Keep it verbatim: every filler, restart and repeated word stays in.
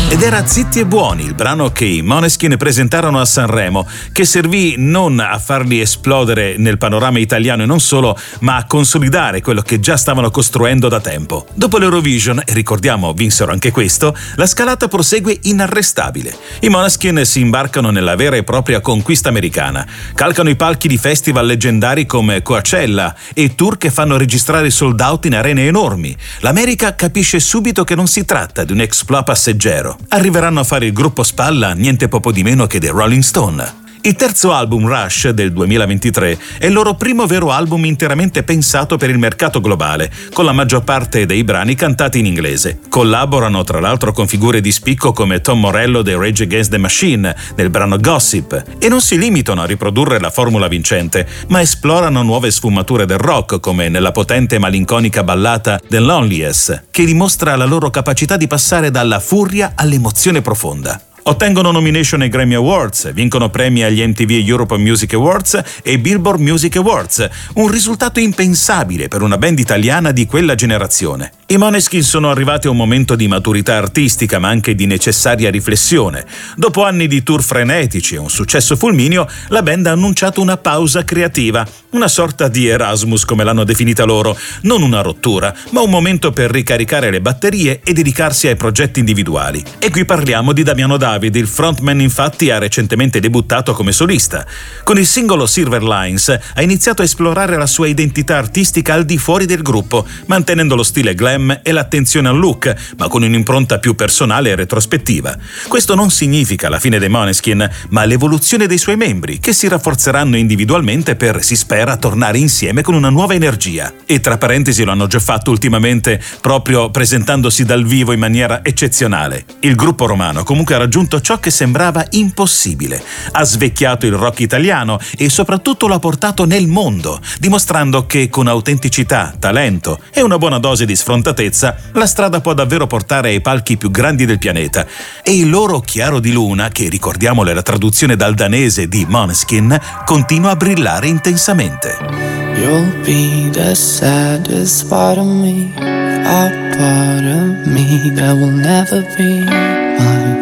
Ed era Zitti e Buoni, il brano che i Måneskin presentarono a Sanremo, che servì non a farli esplodere nel panorama italiano e non solo, ma a consolidare quello che già stavano costruendo da tempo. Dopo l'Eurovision, e ricordiamo vinsero anche questo, la scalata prosegue inarrestabile. I Måneskin si imbarcano nella vera e propria conquista americana, calcano i palchi di festival leggendari come Coachella e tour che fanno registrare sold out in arene enormi. L'America capisce subito che non si tratta di un exploit passeggero. Arriveranno a fare il gruppo spalla niente poco di meno che dei Rolling Stone. Il terzo album, Rush, del duemilaventitré, è il loro primo vero album interamente pensato per il mercato globale, con la maggior parte dei brani cantati in inglese. Collaborano tra l'altro con figure di spicco come Tom Morello dei Rage Against the Machine nel brano Gossip, e non si limitano a riprodurre la formula vincente, ma esplorano nuove sfumature del rock, come nella potente e malinconica ballata The Loneliest, che dimostra la loro capacità di passare dalla furia all'emozione profonda. Ottengono nomination ai Grammy Awards, vincono premi agli M T V Europe Music Awards e Billboard Music Awards, un risultato impensabile per una band italiana di quella generazione. I Måneskin sono arrivati a un momento di maturità artistica, ma anche di necessaria riflessione. Dopo anni di tour frenetici e un successo fulmineo, la band ha annunciato una pausa creativa, una sorta di Erasmus come l'hanno definita loro, non una rottura, ma un momento per ricaricare le batterie e dedicarsi ai progetti individuali. E qui parliamo di Damiano David, il frontman infatti ha recentemente debuttato come solista. Con il singolo Silver Lines ha iniziato a esplorare la sua identità artistica al di fuori del gruppo, mantenendo lo stile glam e l'attenzione al look, ma con un'impronta più personale e retrospettiva. Questo non significa la fine dei Måneskin, ma l'evoluzione dei suoi membri, che si rafforzeranno individualmente per, si spera, tornare insieme con una nuova energia. E tra parentesi lo hanno già fatto ultimamente, proprio presentandosi dal vivo in maniera eccezionale. Il gruppo romano comunque ha raggiunto ciò che sembrava impossibile. Ha svecchiato il rock italiano e soprattutto l'ha portato nel mondo, dimostrando che con autenticità, talento e una buona dose di sfrontatezza la strada può davvero portare ai palchi più grandi del pianeta. E il loro Chiaro di Luna, che ricordiamolo è la traduzione dal danese di Måneskin, continua a brillare intensamente. You'll be the saddest part of me, a part of me that will never be